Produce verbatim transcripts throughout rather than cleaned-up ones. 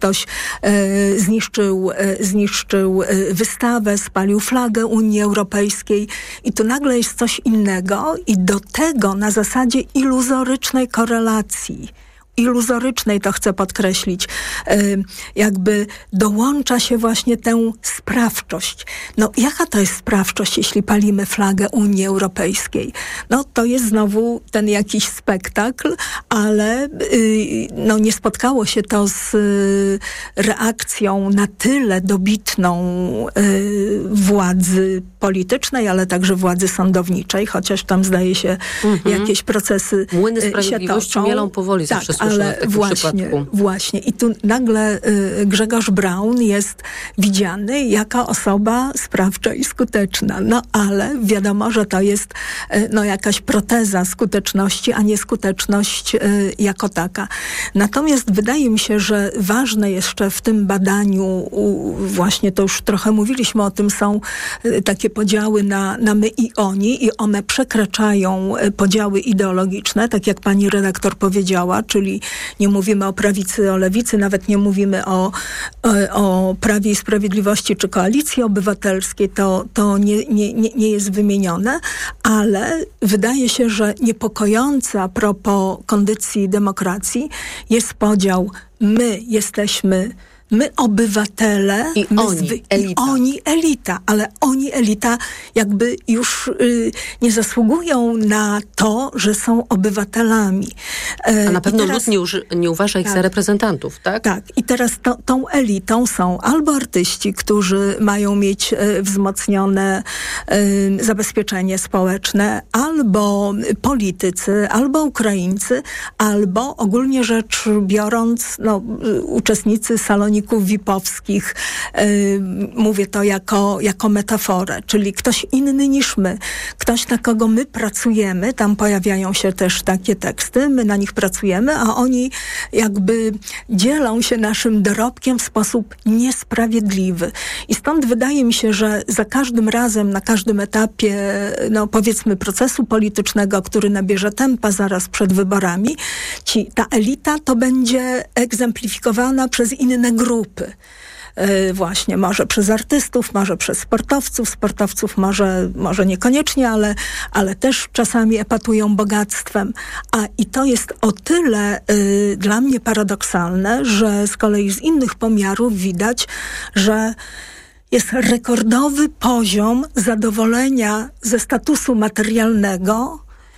ktoś e, zniszczył, e, zniszczył e, wystawę, spalił flagę Unii Europejskiej i tu nagle jest coś innego i do tego na zasadzie iluzorycznej korelacji, iluzorycznej, to chcę podkreślić, jakby dołącza się właśnie tę sprawczość. No jaka to jest sprawczość, jeśli palimy flagę Unii Europejskiej? No to jest znowu ten jakiś spektakl, ale no, nie spotkało się to z reakcją na tyle dobitną władzy politycznej, ale także władzy sądowniczej, chociaż tam zdaje się mhm. jakieś procesy Młyny sprawiedliwości mielą powoli, tak, zawsze słyszę ale w takim właśnie, przypadku. właśnie. I tu nagle y, Grzegorz Braun jest widziany jako osoba sprawcza i skuteczna. No ale wiadomo, że to jest y, no, jakaś proteza skuteczności, a nie skuteczność y, jako taka. Natomiast wydaje mi się, że ważne jeszcze w tym badaniu, u, właśnie to już trochę mówiliśmy o tym, są y, takie podziały na, na my i oni i one przekraczają y, podziały ideologiczne, tak jak pani redaktor powiedziała, czyli nie mówimy o prawicy, o lewicy, nawet nie mówimy o, o, o Prawie i Sprawiedliwości czy Koalicji Obywatelskiej, to, to nie, nie, nie, nie jest wymienione, ale wydaje się, że niepokojący a propos kondycji demokracji jest podział my jesteśmy My obywatele, I my oni, zwy- elita. I oni elita, ale oni elita jakby już y, nie zasługują na to, że są obywatelami. E, A na pewno teraz, lud nie, uży, nie uważa ich tak, za reprezentantów, tak? Tak. I teraz to, tą elitą są albo artyści, którzy mają mieć y, wzmocnione y, zabezpieczenie społeczne, albo politycy, albo Ukraińcy, albo ogólnie rzecz biorąc, no, y, uczestnicy saloników wipowskich, yy, mówię to jako, jako metaforę, czyli ktoś inny niż my, ktoś, na kogo my pracujemy, tam pojawiają się też takie teksty, my na nich pracujemy, a oni jakby dzielą się naszym dorobkiem w sposób niesprawiedliwy. I stąd wydaje mi się, że za każdym razem, na każdym etapie, no powiedzmy procesu politycznego, który nabierze tempa zaraz przed wyborami, ci, ta elita to będzie egzemplifikowana przez inne grupy. Yy, właśnie, może przez artystów, może przez sportowców. Sportowców może, może niekoniecznie, ale, ale też czasami epatują bogactwem. A i to jest o tyle yy, dla mnie paradoksalne, że z kolei z innych pomiarów widać, że jest rekordowy poziom zadowolenia ze statusu materialnego,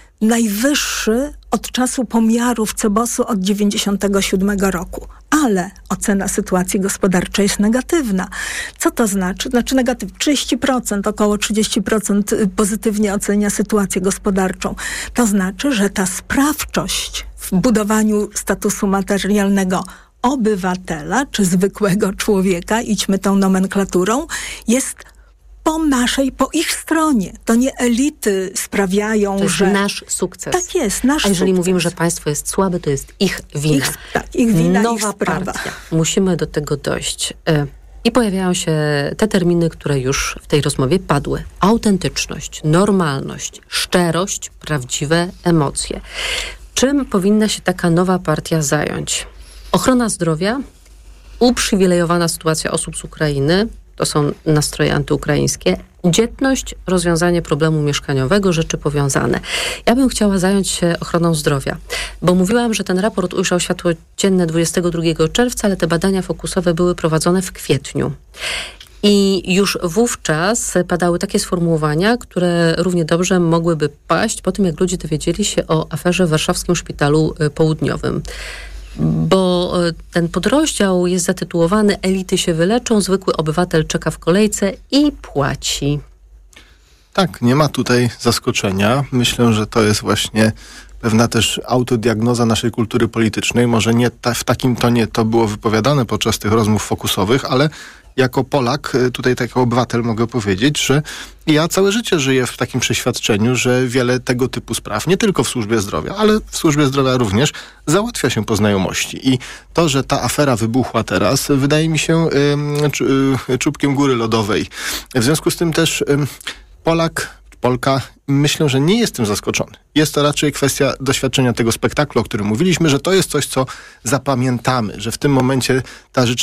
najwyższy od czasu pomiarów Cebosu od dziewięćdziesiątego siódmego roku. Ale ocena sytuacji gospodarczej jest negatywna. Co to znaczy? Znaczy negatywna. trzydzieści procent, około trzydzieści procent pozytywnie ocenia sytuację gospodarczą. To znaczy, że ta sprawczość w budowaniu statusu materialnego obywatela, czy zwykłego człowieka, idźmy tą nomenklaturą, jest po naszej, po ich stronie. To nie elity sprawiają, to jest że... nasz sukces. Tak jest, nasz A jeżeli sukces. mówimy, że państwo jest słabe, to jest ich wina. Ich, tak, ich wina, Nowa ich sprawa. partia. Musimy do tego dojść. I pojawiają się te terminy, które już w tej rozmowie padły. Autentyczność, normalność, szczerość, prawdziwe emocje. Czym powinna się taka nowa partia zająć? Ochrona zdrowia, uprzywilejowana sytuacja osób z Ukrainy, to są nastroje antyukraińskie, dzietność, rozwiązanie problemu mieszkaniowego, rzeczy powiązane. Ja bym chciała zająć się ochroną zdrowia, bo mówiłam, że ten raport ujrzał światło dzienne dwudziestego drugiego czerwca, ale te badania fokusowe były prowadzone w kwietniu. I już wówczas padały takie sformułowania, które równie dobrze mogłyby paść po tym, jak ludzie dowiedzieli się o aferze w warszawskim szpitalu południowym. Bo ten podrozdział jest zatytułowany Elity się wyleczą, zwykły obywatel czeka w kolejce i płaci. Tak, nie ma tutaj zaskoczenia. Myślę, że to jest właśnie pewna też autodiagnoza naszej kultury politycznej. Może nie ta, w takim tonie to było wypowiadane podczas tych rozmów fokusowych, ale jako Polak, tutaj jako obywatel mogę powiedzieć, że ja całe życie żyję w takim przeświadczeniu, że wiele tego typu spraw, nie tylko w służbie zdrowia, ale w służbie zdrowia również, załatwia się po znajomości. I to, że ta afera wybuchła teraz, wydaje mi się y, y, czubkiem góry lodowej. W związku z tym też y, Polak, Polka myślę, że nie jestem zaskoczony. Jest to raczej kwestia doświadczenia tego spektaklu, o którym mówiliśmy, że to jest coś, co zapamiętamy, że w tym momencie ta